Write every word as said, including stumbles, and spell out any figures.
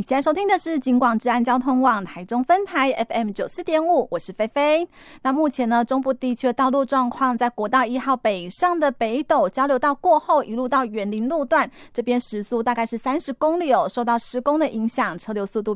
你现在收听的是警广治安交通网台中分台 F M 九十四点五， 我是菲菲。那目前呢，中部地区的道路状况，在国道一号北上的北斗交流道过后，一路到园林路段，这边时速大概是三十公里哦，受到施工的影响，车流速度